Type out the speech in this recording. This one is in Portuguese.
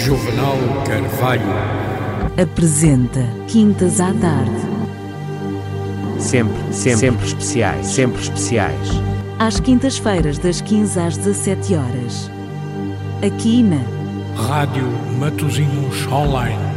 Juvenal Carvalho apresenta Quintas à Tarde. Sempre especiais. Às quintas-feiras, das 15 às 17 horas. Aqui na Rádio Matosinhos Online.